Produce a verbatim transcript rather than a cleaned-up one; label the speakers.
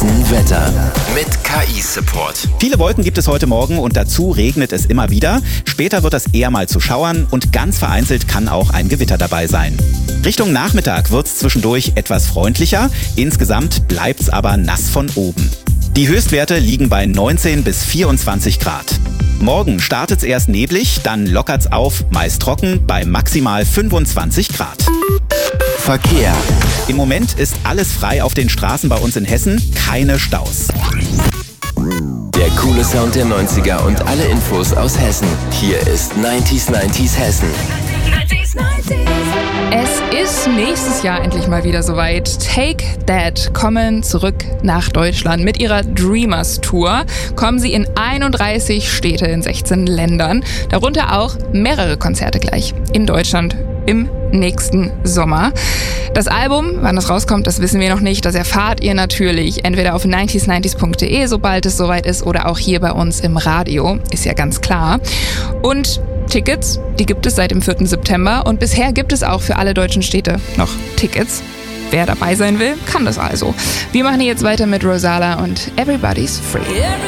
Speaker 1: Hessen Wetter mit K I-Support.
Speaker 2: Viele Wolken gibt es heute Morgen und dazu regnet es immer wieder. Später wird es eher mal zu Schauern und ganz vereinzelt kann auch ein Gewitter dabei sein. Richtung Nachmittag wird es zwischendurch etwas freundlicher. Insgesamt bleibt es aber nass von oben. Die Höchstwerte liegen bei neunzehn bis vierundzwanzig Grad. Morgen startet es erst neblig, dann lockert es auf, meist trocken, bei maximal fünfundzwanzig Grad.
Speaker 1: Verkehr.
Speaker 2: Im Moment ist alles frei auf den Straßen bei uns in Hessen, keine Staus.
Speaker 1: Der coole Sound der neunziger und alle Infos aus Hessen. Hier ist neunzig neunzig Hessen.
Speaker 3: Es ist nächstes Jahr endlich mal wieder soweit. Take That kommen zurück nach Deutschland. Mit ihrer Dreamers Tour kommen sie in einunddreißig Städte in sechzehn Ländern. Darunter auch mehrere Konzerte gleich in Deutschland im nächsten Sommer. Das Album, wann es rauskommt, das wissen wir noch nicht. Das erfahrt ihr natürlich entweder auf neunzig neunzig punkt de, sobald es soweit ist, oder auch hier bei uns im Radio. Ist ja ganz klar. Und Tickets, die gibt es seit dem vierten September und bisher gibt es auch für alle deutschen Städte noch Tickets. Wer dabei sein will, kann das also. Wir machen jetzt weiter mit Rosala und Everybody's Free.